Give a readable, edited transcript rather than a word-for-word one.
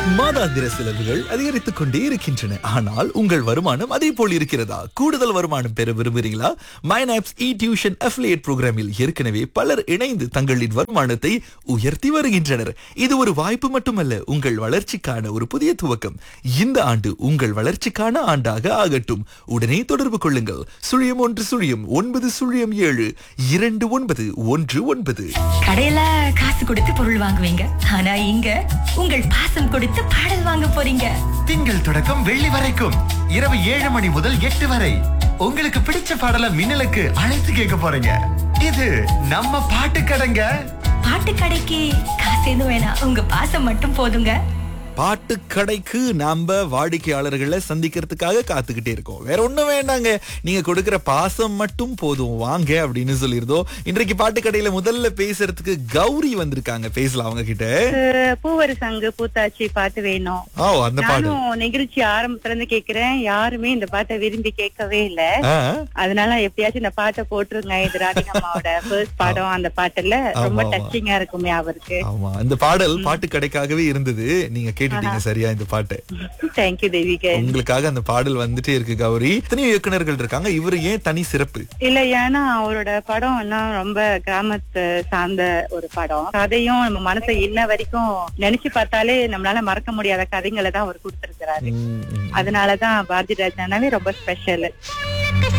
மாதாந்திர செலவுகள் அதிகரித்துக் கொண்டே இருக்கின்றன. ஆனால் உங்கள் வருமானம் அதே போல் இருக்கிறதா? கூடுதல் வருமானம் பெற விரும்புகிறீங்களா? மைனாப்ஸ் இ டியூஷன் அஃபிலியேட் புரோகிராமில் ஏற்கனவே பலர் இணைந்து தங்களின் வருமானத்தை உயர்த்தி வருகின்றனர். இது ஒரு வாய்ப்பு மட்டுமல்ல, உங்கள் வளர்ச்சிக்கான ஒரு புதிய துவக்கம். இந்த ஆண்டு உங்கள் வளர்ச்சிக்கான ஆண்டாக ஆகட்டும். உடனே தொடர்பு கொள்ளுங்கள். 01 090 7 2919. கடையில காசு கொடுத்து பொருள் வாங்குவீங்க, ஆனா இங்க உங்கள் பாசம் கொடுத்து பாடல் வாங்க போறீங்க. திங்கள் தொடக்கம் வெள்ளி வரைக்கும் இரவு 7 மணி முதல் 8 வரை உங்களுக்கு பிடிச்ச பாடல மின்னலுக்கு அழைத்து கேட்க போறீங்க. இது நம்ம பாட்டு கடைங்க. பாட்டு கடைக்கு காசு எதுவும் வேணாம், உங்க பாசம் மட்டும் போதுங்க. பாட்டு கடைக்கு நாம வாடிக்கையாளர்களை சந்திக்கிறதுக்காக காத்துக்கிட்டே இருக்கோம். வேற ஒண்ணும் வேண்டாங்க, நீங்க கொடுக்கிற பாசம் மட்டும் போதும், வாங்க அப்படின்னு சொல்லிருந்தோம். இன்றைக்கு பாட்டு கடையில முதல்ல பேசுறதுக்கு கௌரி வந்திருக்காங்க. பேசலாம் அவங்க கிட்ட. பூவரு சங்கு பூத்தாச்சி பாட்டு வேணும். அந்த பாட்டு நானும் நிகழ்ச்சி ஆரம்பத்துல இருந்து கேக்குறேன், யாருமே இந்த பாட்டை விரும்பி கேட்கவே இல்ல. அதனால எப்படியாச்சும் இந்த பாட்டை போட்டுருங்க. இது ராதிகம்மாவோட ஃபர்ஸ்ட் பாடம். அந்த பாட்டுல ரொம்ப டச்சிங்கா இருக்குமே அவருக்கு. ஆமா, இந்த பாடல் பாட்டு கடைக்காகவே இருந்தது. நீங்க கேட்டுட்டீங்க சரியா இந்த பாட்டு. தேங்க்யூ தேவிகா. உங்களுக்காக அந்த பாடல் வந்துட்டே இருக்கு கௌரி. எத்தனையோ இயக்குனர்கள் இருக்காங்க, இவரு ஏன் தனி சிறப்பு? இல்ல, ஏன்னா அவரோட படம் எல்லாம் ரொம்ப கிராமத்து சார்ந்த ஒரு படம். கதையும் நம்ம மனசை இன்ன வரைக்கும் நினைச்சு பார்த்தாலே நம்மளால மறக்க முடியாத கதைகளை தான் அவர் கொடுத்திருக்கிறாரு. அதனாலதான் பாரதி ராஜானாவே ரொம்ப ஸ்பெஷல்.